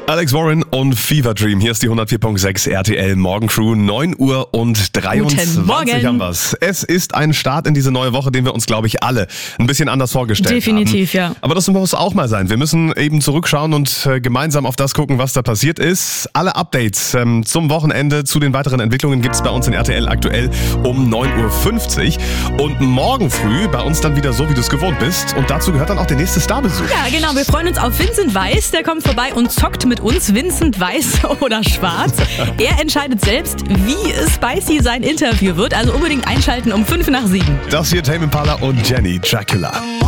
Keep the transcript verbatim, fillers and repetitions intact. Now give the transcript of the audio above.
Alex Warren und Fever Dream. Hier ist die hundertvier Komma sechs R T L Morgencrew. neun Uhr und dreiundzwanzig haben wir's. Es ist ein Start in diese neue Woche, den wir uns, glaube ich, alle ein bisschen anders vorgestellt Definitiv, haben. ja. Aber das muss auch mal sein. Wir müssen eben zurückschauen und äh, gemeinsam auf das gucken, was da passiert ist. Alle Updates ähm, zum Wochenende, zu den weiteren Entwicklungen gibt's bei uns in R T L aktuell um neun Uhr fünfzig. Und morgen früh bei uns dann wieder so, wie du es gewohnt bist. Und dazu gehört dann auch der nächste Starbesuch. Ja, genau. Wir freuen uns auf Vincent Weiss. Der kommt vorbei und zockt mit uns. Vincent Weiss oder schwarz. Er entscheidet selbst, wie spicy sein Interview wird. Also unbedingt einschalten um fünf nach sieben. Das hier Tame Impala und Jenny Dracula.